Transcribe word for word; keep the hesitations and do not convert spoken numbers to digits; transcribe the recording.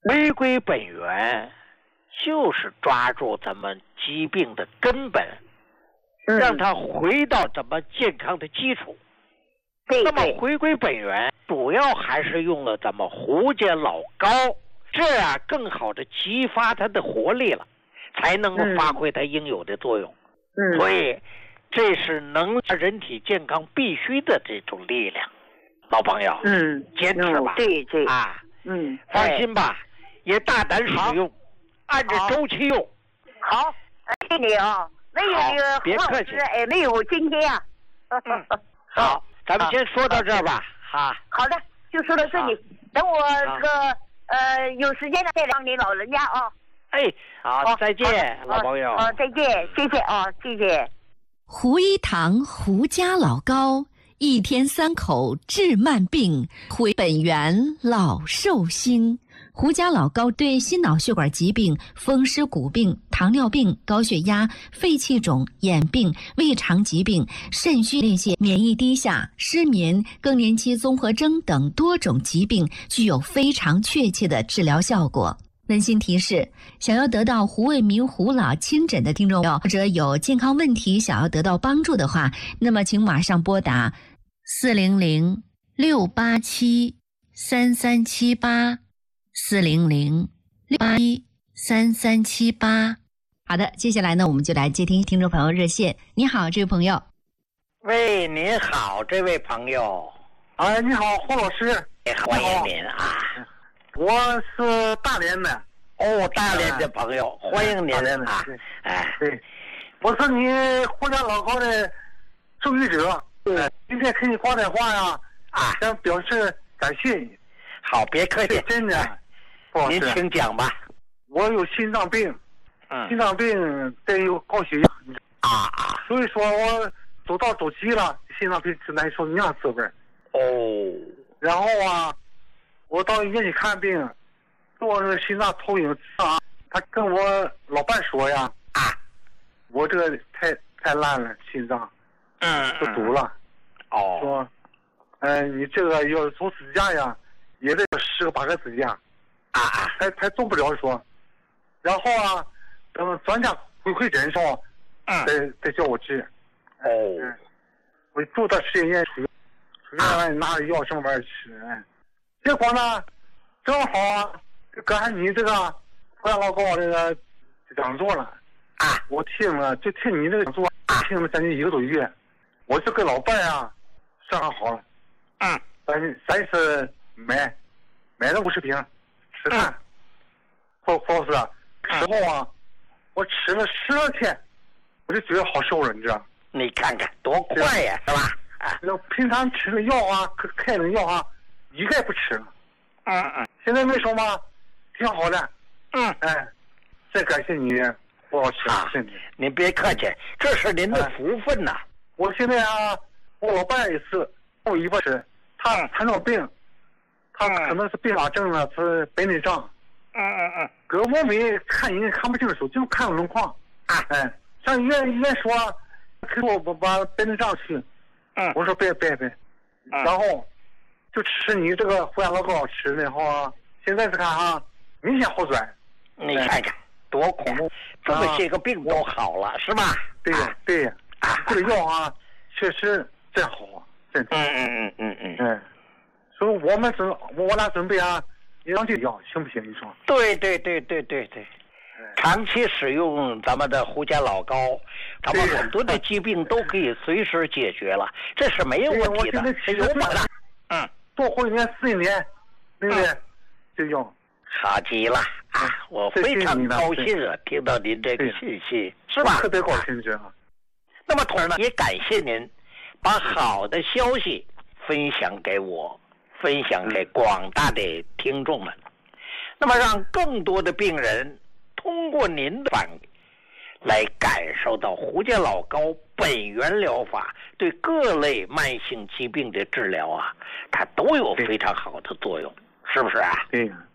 回归本源，就是抓住咱们疾病的根本， 嗯、 让它回到咱们健康的基础。 对那么对回归本源，主要还是用了咱们胡家老膏，这样更好的激发它的活力了，才能够发挥它应有的作用。 嗯， 所以这是能让人体健康必须的这种力量。老朋友， 嗯， 坚持吧。 嗯、对对啊， 嗯， 放心吧，也大胆使用，按照周期用。 好，谢谢你啊。没有那个别客气， 哎，没有今天啊。 嗯，好，咱们先说到这儿吧。哈， 好的，就说到这里。等我这个呃有时间了再让你老人家啊。 哎，好，再见，老朋友。 好，再见，谢谢啊，谢谢。 胡一堂胡家老膏，一天三口治慢病，回本源老寿星。胡家老膏对心脑血管疾病、风湿骨病、糖尿病、高血压、肺气肿、眼病、胃肠疾病、肾虚裂泻、免疫低下、失眠、更年期综合征等多种疾病具有非常确切的治疗效果。温馨提示：想要得到胡卫民胡老亲诊的听众朋友，或者有健康问题想要得到帮助的话，那么请马上拨打四零零六八七三三七八四零零六八一三三七八。好的，接下来呢，我们就来接听听众朋友热线。你好，这位朋友。 喂，您好，这位朋友。 哎，你好，胡老师。 欢迎您啊。 我是大连的。 哦，大连的朋友，嗯、欢迎您啊！ 哎，对，我是你胡家老膏的受益者。对，今天给你挂电话呀， 啊， 想表示感谢你。 好，别客气， 真的。 哎、您请讲吧。 我有心脏病， 嗯， 心脏病再有高血压啊， 所以说我走到走急了，心脏病就难受那样滋味。 哦， 然后啊，我到医院去看病。做这个心脏投影啊，他跟我老伴说呀， 啊， 我这个太太烂了，心脏， 嗯， 都堵了， 哦， 说，嗯、呃，你这个要做支架呀，也得十个八个支架， 啊啊， 还还动不了说，然后啊，等专家回馈诊时候， 嗯， 再再叫我治， 哦， 嗯，我住到实验出出院完拿着药什么玩意儿吃，哎，结果呢，正好啊。刚才你这个胡家老膏这个讲座了啊， 我听了就听你这个讲座，听了将近一个多月，我就跟老伴啊商量好了， 嗯， 咱咱是买买了五十瓶吃饭，胡胡老师啊，之后啊，我吃了十来天，我就觉得好受了，你知道？ 你看看多快呀，是吧？ 啊，平常吃的药啊，开的药啊，一概不吃了。 嗯嗯， 现在没说吗？挺好的， 嗯， 哎，再感谢你，胡老师啊，您别客气，这是您的福分呐、哎。 我现在啊，我老伴也是，我一个是，他糖尿病，他可能是并发症了，是白内障， 嗯嗯嗯， 搁我没看人看不清楚，就看轮廓， 啊， 哎，上医院医院说，给我我把白内障去， 嗯， 我说别别别，然后就吃你这个胡家老膏吃然后啊，现在是看啊。明显好转， 你看看多快，这么些个病都好了，是吧？ 对呀，对呀，啊，这个药啊，确实真好啊，真的。 嗯嗯嗯嗯嗯嗯，所以我们准我俩准备啊，让这药行不行？你说？ 对对对对对对，长期使用咱们的胡家老膏，咱们很多的疾病都可以随时解决了，这是没有问题的，是有本的。嗯， 多活一年死一年，对不对？这药。 好极了啊！我非常高兴啊，听到您这个信息，是吧？ 特别高兴，这样。 那么同时呢，也感谢您把好的消息分享给我，分享给广大的听众们。那么让更多的病人通过您的反馈，来感受到胡家老膏本源疗法对各类慢性疾病的治疗啊，它都有非常好的作用，是不是啊？ 对呀。